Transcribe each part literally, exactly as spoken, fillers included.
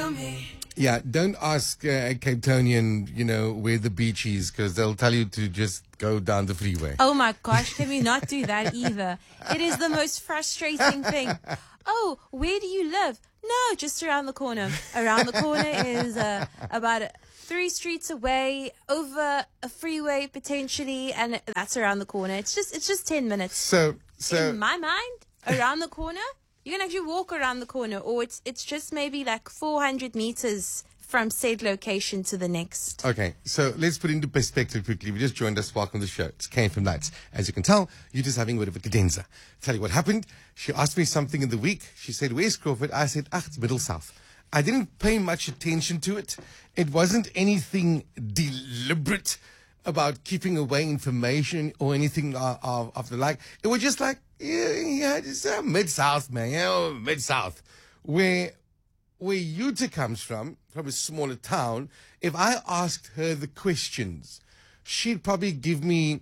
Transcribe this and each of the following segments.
to me. Yeah, don't ask uh, a Cape Townian, you know, where the beach is, because they'll tell you to just go down the freeway. Oh my gosh, can we not do that either? It is the most frustrating thing. Oh, where do you live? No, just around the corner. Around the corner is uh, about three streets away, over a freeway potentially, and that's around the corner. It's just it's just ten minutes. So, so in my mind, around the corner, you can actually walk around the corner, or it's it's just maybe like four hundred meters from said location to the next. Okay, so let's put into perspective quickly. We just joined us. Welcome to the show. It's K F M Lights. As you can tell, you're just having a bit of a cadenza. Tell you what happened. She asked me something in the week. She said, "Where's Crawford?" I said, "Ah, it's Middle South." I didn't pay much attention to it. It wasn't anything deliberate about keeping away information or anything of, of, of the like. It was just like, yeah, yeah, it's uh, Mid-South, man, you know, Mid-South. Where, where Utah comes from, from a smaller town, if I asked her the questions, she'd probably give me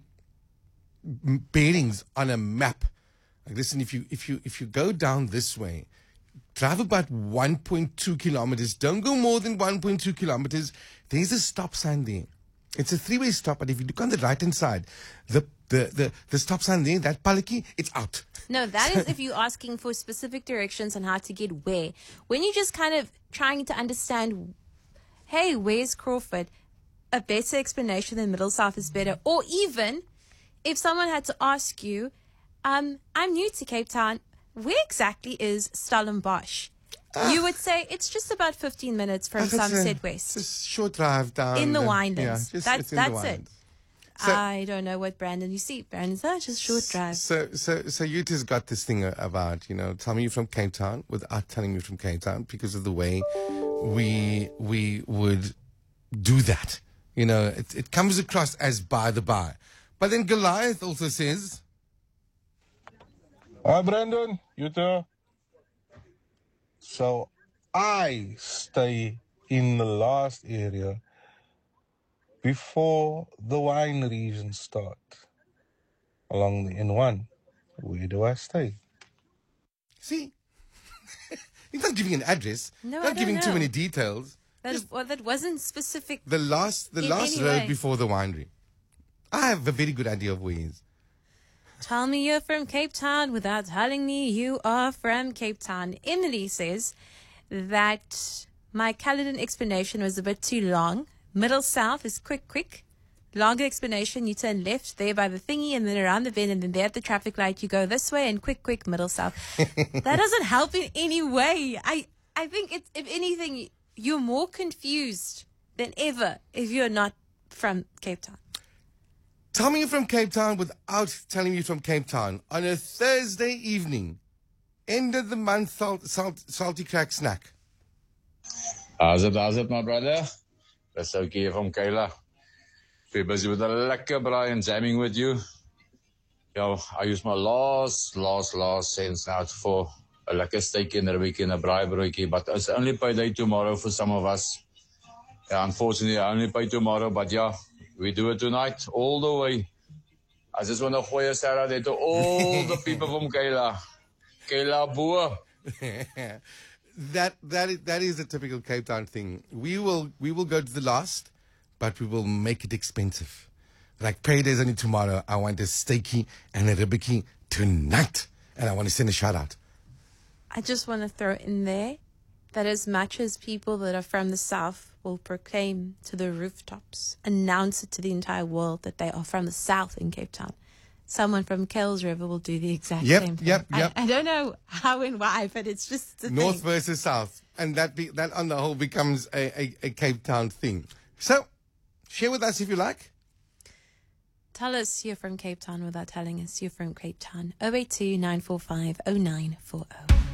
bearings on a map. Like, listen, if you, if you, if you go down this way, drive about one point two kilometers. Don't go more than one point two kilometers. There's a stop sign there. It's a three-way stop, but if you look on the right-hand side, the, the, the, the stop sign there, that palaki, it's out. No, that is if you're asking for specific directions on how to get where. When you're just kind of trying to understand, hey, where's Crawford? A better explanation than Middle South is better. Or even if someone had to ask you, um, I'm new to Cape Town, where exactly is Stellenbosch? Ah. You would say it's just about fifteen minutes from Somerset West. It's a short drive down. In the the, Winelands. Yeah, just, that's that's it. So, I don't know what Brandon you see. Brandon's oh, just short drive. So, so, so Utah's got this thing about, you know, tell me you're from Cape Town without telling me you're from Cape Town, because of the way we we would do that. You know, it, it comes across as by the by. But then Goliath also says, "Hi, Brandon, Utah. So I stay in the last area before the wine regions start along the N one. Where do I stay?" See, he's not giving an address. No, not I don't giving know. too many details. That, well, that wasn't specific. The last, the in last any road way. before the winery. I have a very good idea of where he is. Tell me you're from Cape Town without telling me you are from Cape Town. Emily says that my Caledon explanation was a bit too long. Middle South is quick, quick. Longer explanation, you turn left there by the thingy and then around the bend and then there at the traffic light you go this way and quick, quick, Middle South. That doesn't help in any way. I, I think, it's, if anything, you're more confused than ever if you're not from Cape Town. Tell me you're from Cape Town without telling me you're from Cape Town on a Thursday evening. End of the month salt, salt, salty crack snack. How's it, how's it, my brother? That's okay from Kayla. We're busy with a lekker braai and jamming with you. Yo, I use my last, last, last cents now for a lekker steak in the week in a braai broodjie, but it's only payday tomorrow for some of us. Yeah, unfortunately, I only pay tomorrow, but yeah, we do it tonight, all the way. I just want to gooi a shout out there to all the people from Kayla. Kayla Boer. that that is, that is a typical Cape Town thing. We will we will go to the last, but we will make it expensive. Like payday's only tomorrow. I want a steaky and a ribbicky tonight, and I want to send a shout out. I just want to throw in there that as much as people that are from the South will proclaim to the rooftops, announce it to the entire world that they are from the South in Cape Town, someone from Kells River will do the exact yep, same thing. Yep, yep, I, I don't know how and why, but it's just the North thing. versus South. And that be, that on the whole becomes a, a, a Cape Town thing. So, share with us if you like. Tell us you're from Cape Town without telling us you're from Cape Town. oh eight two, nine four five, oh nine four oh.